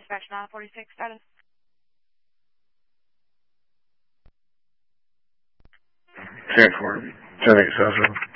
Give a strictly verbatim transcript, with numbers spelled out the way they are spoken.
dispatch nine forty-six status. ten four, ten eight seven.